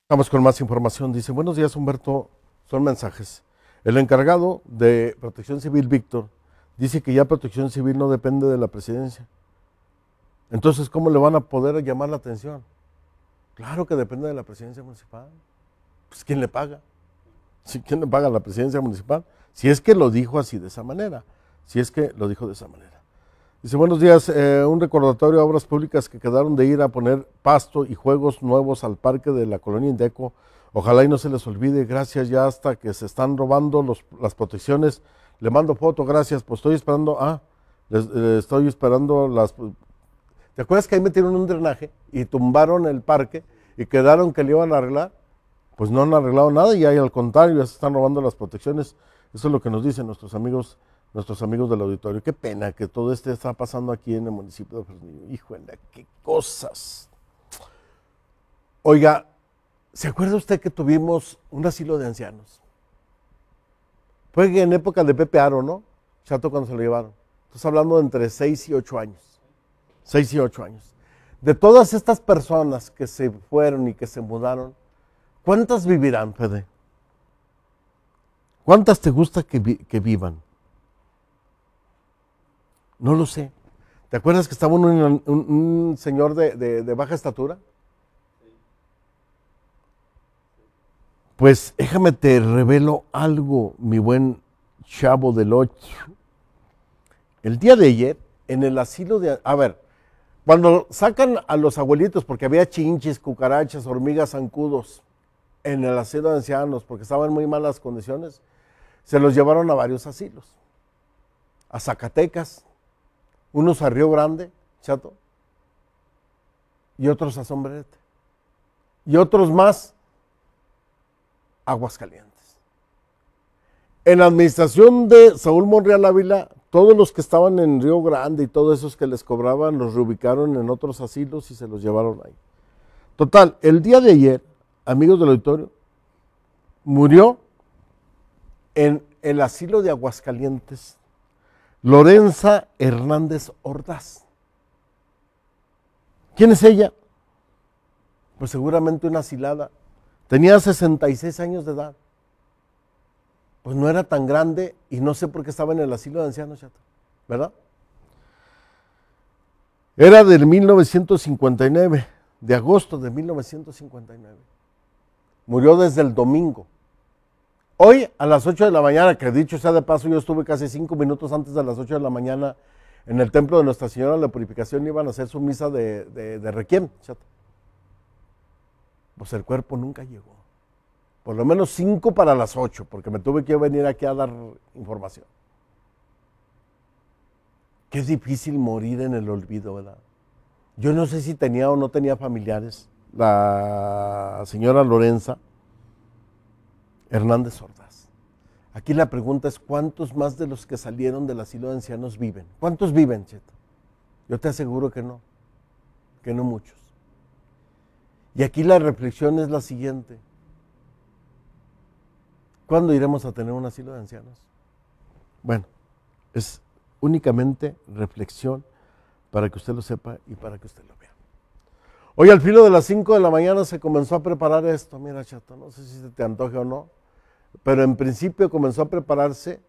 Vamos con más información. Dice, buenos días Humberto, son mensajes. El encargado de Protección Civil, Víctor, dice que ya Protección Civil no depende de la presidencia. Entonces, ¿cómo le van a poder llamar la atención? Claro que depende de la presidencia municipal. Pues, ¿quién le paga? ¿Sí? ¿Quién le paga a la presidencia municipal? Si es que lo dijo así, de esa manera. Si es que lo dijo de esa manera. Dice, buenos días, un recordatorio a obras públicas que quedaron de ir a poner pasto y juegos nuevos al parque de la colonia Indeco. Ojalá y no se les olvide, gracias, ya hasta que se están robando las protecciones. Le mando foto, gracias, pues estoy esperando, estoy esperando las... ¿Te acuerdas que ahí metieron un drenaje y tumbaron el parque y quedaron que le iban a arreglar? Pues no han arreglado nada y ahí al contrario, ya se están robando las protecciones. Eso es lo que nos dicen nuestros amigos del auditorio. Qué pena que todo esto está pasando aquí en el municipio de Fresnillo. Híjole, qué cosas. Oiga, ¿se acuerda usted que tuvimos un asilo de ancianos? Fue en época de Pepe Aro, ¿no? Chato, cuando se lo llevaron. Estás hablando de entre 6 y 8 años. 6 y 8 años. De todas estas personas que se fueron y que se mudaron, ¿cuántas vivirán, Fede? ¿Cuántas te gusta que vivan? No lo sé. ¿Te acuerdas que estaba un señor de baja estatura? Pues déjame te revelo algo, mi buen chavo del 8. El día de ayer, en el asilo de... A ver, cuando sacan a los abuelitos, porque había chinches, cucarachas, hormigas, zancudos, en el asilo de ancianos, porque estaban en muy malas condiciones, se los llevaron a varios asilos. A Zacatecas, unos a Río Grande, Chato, y otros a Sombrerete, y otros más a Aguascalientes. En la administración de Saúl Monreal Ávila, todos los que estaban en Río Grande y todos esos que les cobraban, los reubicaron en otros asilos y se los llevaron ahí. Total, el día de ayer, amigos del auditorio, murió en el asilo de Aguascalientes Lorenza Hernández Ordaz. ¿Quién es ella? Pues seguramente una asilada. Tenía 66 años de edad. Pues no era tan grande y no sé por qué estaba en el asilo de ancianos, Chato, ¿verdad? Era del 1959, de agosto de 1959. Murió desde el domingo. Hoy a las 8 de la mañana, que dicho sea de paso, yo estuve casi 5 minutos antes de las 8 de la mañana en el templo de Nuestra Señora de la Purificación, iban a hacer su misa de requiem, Chato. Pues el cuerpo nunca llegó. Por lo menos 5 para las 8, porque me tuve que venir aquí a dar información. Qué difícil morir en el olvido, ¿verdad? Yo no sé si tenía o no tenía familiares, la señora Lorenza Hernández Ordaz. Aquí la pregunta es, ¿cuántos más de los que salieron del asilo de ancianos viven? ¿Cuántos viven, Cheto? Yo te aseguro que no muchos. Y aquí la reflexión es la siguiente. ¿Cuándo iremos a tener un asilo de ancianos? Bueno, es únicamente reflexión para que usted lo sepa y para que usted lo vea. Hoy al filo de las 5 de la mañana se comenzó a preparar esto. Mira, Chato, no sé si se te antoje o no, pero en principio comenzó a prepararse